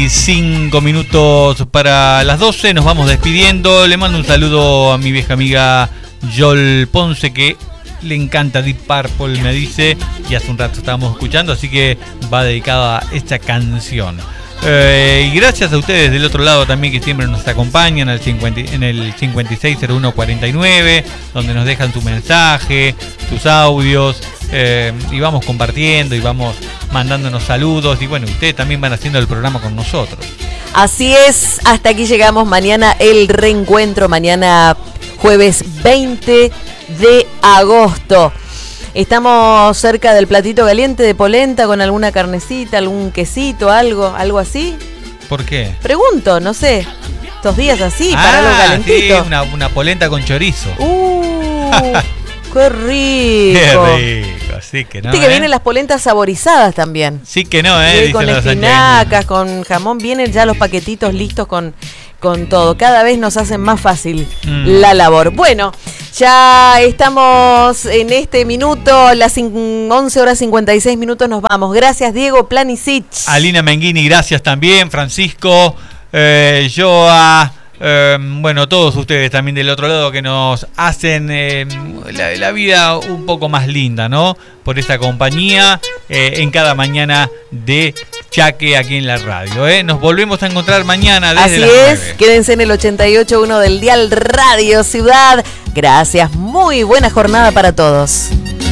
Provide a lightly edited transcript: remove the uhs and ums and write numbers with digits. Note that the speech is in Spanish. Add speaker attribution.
Speaker 1: 5 minutos para las 12. Nos vamos despidiendo. Le mando un saludo a mi vieja amiga Yol Ponce, que le encanta Deep Purple, me dice, y hace un rato estábamos escuchando, así que va dedicada a esta canción. Y gracias a ustedes del otro lado también, que siempre nos acompañan en el 560149, donde nos dejan su mensaje, sus audios, y vamos compartiendo y vamos mandándonos saludos, y bueno, ustedes también van haciendo el programa con nosotros.
Speaker 2: Así es, hasta aquí llegamos. Mañana el reencuentro, mañana jueves 20 de agosto. Estamos cerca del platito caliente de polenta con alguna carnecita, algún quesito, algo así.
Speaker 1: ¿Por qué?
Speaker 2: Pregunto, no sé. Estos días así, para algo calentito.
Speaker 1: Sí, una polenta con chorizo.
Speaker 2: ¡Qué rico!
Speaker 1: ¡Qué rico! Así que no.
Speaker 2: Viste que vienen las polentas saborizadas también.
Speaker 1: Sí que no,
Speaker 2: con espinacas, con jamón, vienen ya los paquetitos listos con todo. Cada vez nos hacen más fácil la labor. Bueno, ya estamos en este minuto, las 11:56 nos vamos. Gracias, Diego Planisic.
Speaker 1: Alina Menghini, gracias también. Francisco, Joa, bueno, todos ustedes también del otro lado, que nos hacen la vida un poco más linda, ¿no? Por esta compañía en cada mañana de Chaque aquí en la radio. Nos volvemos a encontrar mañana desde
Speaker 2: Así
Speaker 1: las
Speaker 2: es,
Speaker 1: 9.
Speaker 2: Quédense en el 88.1 del Dial Radio Ciudad. Gracias, muy buena jornada para todos.